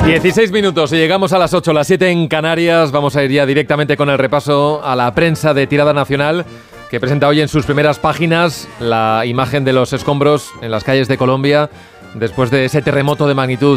16 minutos y llegamos a las 8, las 7 en Canarias. Vamos a ir ya directamente con el repaso a la prensa de tirada nacional, que presenta hoy en sus primeras páginas la imagen de los escombros en las calles de Colombia después de ese terremoto de magnitud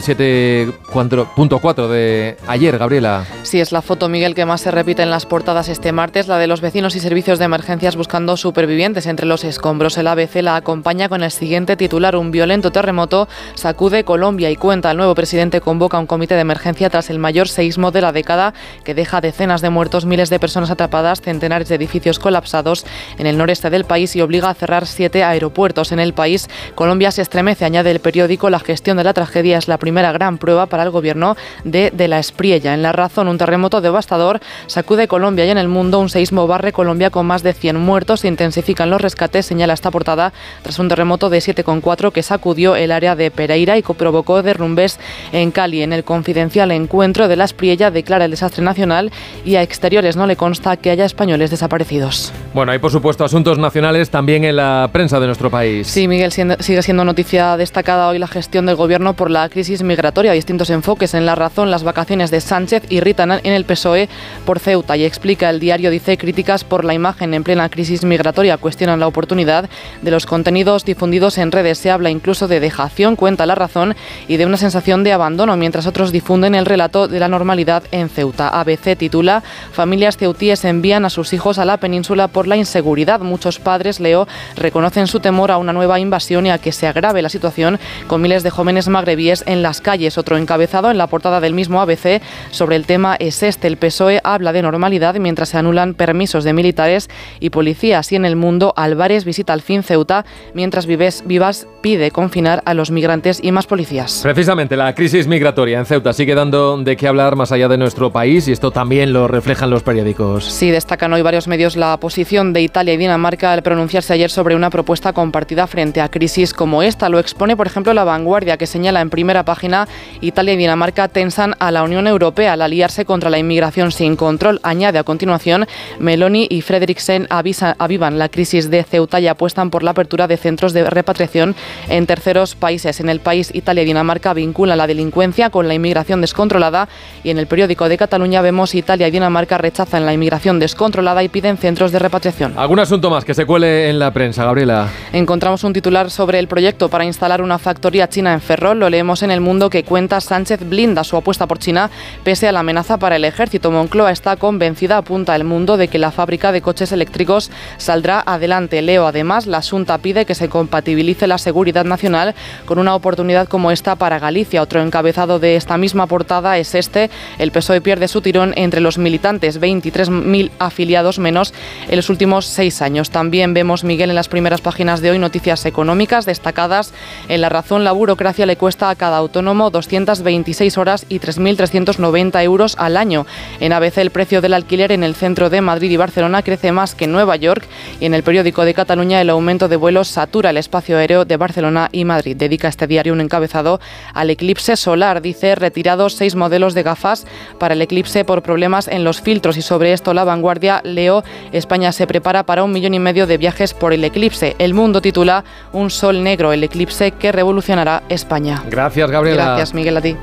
7.4 de ayer, Gabriela. Sí, es la foto, Miguel, que más se repite en las portadas este martes, la de los vecinos y servicios de emergencias buscando supervivientes entre los escombros. El ABC la acompaña con el siguiente titular: un violento terremoto sacude Colombia, y cuenta: el nuevo presidente convoca un comité de emergencia tras el mayor seísmo de la década que deja decenas de muertos, miles de personas atrapadas, centenares de edificios colapsados en el noreste del país y obliga a cerrar 7 aeropuertos en el país. Colombia se estremece, añade el periódico. La gestión de la tragedia es la primera gran prueba para el gobierno de la Espriella. En La Razón, un terremoto devastador sacude Colombia y en el mundo un seísmo barre Colombia con más de 100 muertos. Se intensifican los rescates, señala esta portada, tras un terremoto de 7,4 que sacudió el área de Pereira y que provocó derrumbes en Cali. En el Confidencial, encuentro de la Espriella declara el desastre nacional y a Exteriores no le consta que haya españoles desaparecidos. Bueno, hay por supuesto asuntos nacionales también en la prensa de nuestro país. Sí, Miguel, sigue siendo noticia destacada hoy la gestión del gobierno por la crisis migratoria. Distintos enfoques. En La Razón, las vacaciones de Sánchez irritan en el PSOE por Ceuta, y explica el diario, dice: críticas por la imagen en plena crisis migratoria cuestionan la oportunidad de los contenidos difundidos en redes. Se habla incluso de dejación, cuenta La Razón, y de una sensación de abandono, mientras otros difunden el relato de la normalidad en Ceuta. ABC titula: familias ceutíes envían a sus hijos a la península por la inseguridad. Muchos padres, leo, reconocen su temor a una nueva invasión y a que se agrave la situación con miles de jóvenes magrebíes en las calles. Otro encabezado en la portada del mismo ABC sobre el tema es este: el PSOE habla de normalidad mientras se anulan permisos de militares y policías. Y en El Mundo, Álvarez visita al fin Ceuta mientras Vivas pide confinar a los migrantes y más policías. Precisamente la crisis migratoria en Ceuta sigue dando de qué hablar más allá de nuestro país, y esto también lo reflejan los periódicos. Sí, destacan hoy varios medios la posición de Italia y Dinamarca al pronunciarse ayer sobre una propuesta compartida frente a crisis como esta. Lo expone, por ejemplo, La Vanguardia, que señala en primera página: Italia y Dinamarca tensan a la Unión Europea al aliarse contra la inmigración sin control. Añade a continuación: Meloni y Frederiksen avivan la crisis de Ceuta y apuestan por la apertura de centros de repatriación en terceros países. En El País, Italia y Dinamarca vinculan la delincuencia con la inmigración descontrolada, y en el periódico de Cataluña vemos: Italia y Dinamarca rechazan la inmigración descontrolada y piden centros de repatriación. ¿Algún asunto más que se cuele en la prensa, Gabriela? Encontramos un titular sobre el proyecto para instalar una factoría china en Ferrol. Lo leemos en El Mundo, que cuenta: Sánchez blinda su apuesta por China pese a la amenaza para el ejército. Moncloa está convencida, apunta El Mundo, de que la fábrica de coches eléctricos saldrá adelante. Leo además: la Xunta pide que se compatibilice la seguridad nacional con una oportunidad como esta para Galicia. Otro encabezado de esta misma portada es este: el PSOE pierde su tirón entre los militantes, 23.000 afiliados menos en los últimos 6 años. También vemos, Miguel, en las primeras páginas de hoy noticias económicas destacadas. En La Razón, la burocracia le cuesta a cada autónomo 226 horas y 3.390 euros al año. En ABC, el precio del alquiler en el centro de Madrid y Barcelona crece más que en Nueva York. Y en el periódico de Cataluña, el aumento de vuelos satura el espacio aéreo de Barcelona y Madrid. Dedica este diario un encabezado al eclipse solar. Dice: retirados 6 modelos de gafas para el eclipse por problemas en los filtros. Y sobre esto, La Vanguardia, leo: España se prepara para 1,5 millones de viajes por el eclipse. El Mundo titula: un sol negro, el eclipse que revolucionará España. Gracias, Gabriela. Gracias, Miguel, a ti.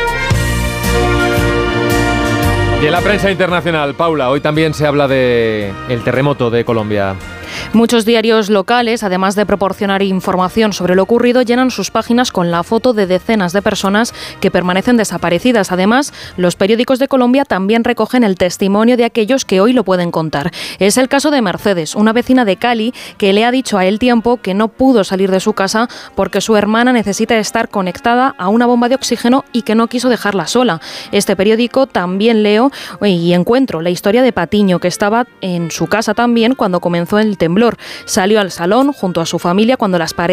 Y en la prensa internacional, Paula, hoy también se habla de el terremoto de Colombia. Muchos diarios locales, además de proporcionar información sobre lo ocurrido, llenan sus páginas con la foto de decenas de personas que permanecen desaparecidas. Además, los periódicos de Colombia también recogen el testimonio de aquellos que hoy lo pueden contar. Es el caso de Mercedes, una vecina de Cali que le ha dicho a El Tiempo que no pudo salir de su casa porque su hermana necesita estar conectada a una bomba de oxígeno y que no quiso dejarla sola. Este periódico también leo y encuentro la historia de Patiño, que estaba en su casa también cuando comenzó el temblor. Salió al salón junto a su familia cuando las paredes